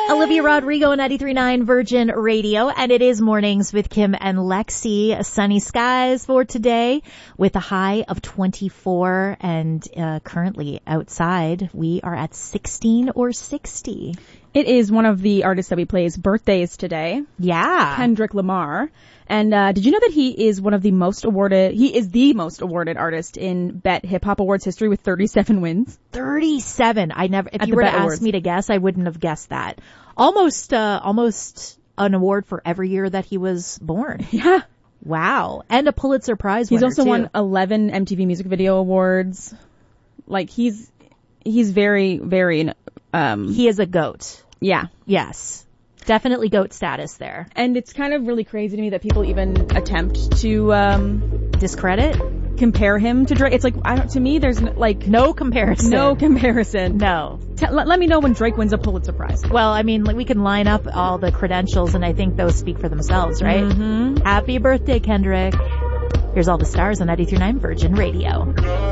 Olivia Rodrigo on 93.9 Virgin Radio, and it is Mornings with Kim and Lexi. Sunny skies for today with a high of 24, and currently outside we are at 16 or 60. It is one of the artists that we play's birthdays today. Yeah. Kendrick Lamar. And did you know that he is the most awarded artist in BET Hip Hop Awards history with 37 wins? 37. If you were to ask me to guess, I wouldn't have guessed that. Almost an award for every year that he was born. Yeah. Wow. And a Pulitzer Prize winner. He's also won 11 MTV Music Video Awards. Like he's very, very, he is a GOAT. Yeah. Yes. Definitely GOAT status there. And it's kind of really crazy to me that people even attempt to discredit, compare him to Drake. It's like, to me, there's no comparison. No comparison. No. Let me know when Drake wins a Pulitzer Prize. Well, I mean, we can line up all the credentials, and I think those speak for themselves, right? Mm-hmm. Happy birthday, Kendrick. Here's all the stars on 93.9 Virgin Radio.